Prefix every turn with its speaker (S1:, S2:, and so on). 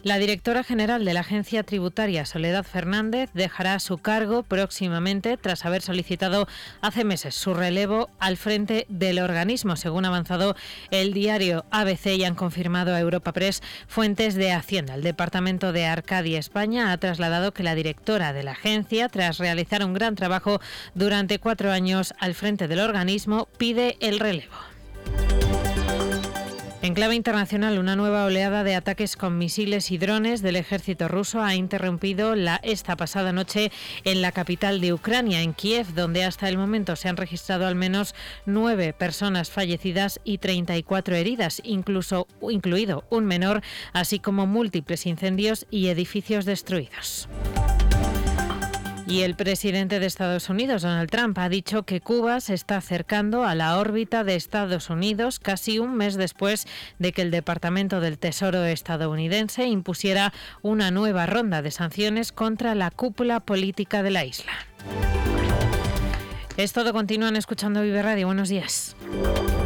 S1: La directora general de la Agencia Tributaria, Soledad Fernández, dejará su cargo próximamente tras haber solicitado hace meses su relevo al frente del organismo, según ha avanzado el diario ABC y han confirmado a Europa Press fuentes de Hacienda. El Departamento de Arcadia, España, ha trasladado que la directora de la agencia, tras realizar un gran trabajo durante 4 años al frente del organismo, pide el relevo. En clave internacional, una nueva oleada de ataques con misiles y drones del ejército ruso ha interrumpido esta pasada noche en la capital de Ucrania, en Kiev, donde hasta el momento se han registrado al menos 9 personas fallecidas y 34 heridas, incluido un menor, así como múltiples incendios y edificios destruidos. Y el presidente de Estados Unidos, Donald Trump, ha dicho que Cuba se está acercando a la órbita de Estados Unidos casi un mes después de que el Departamento del Tesoro estadounidense impusiera una nueva ronda de sanciones contra la cúpula política de la isla. Es todo, continúan escuchando Vive Radio. Buenos días.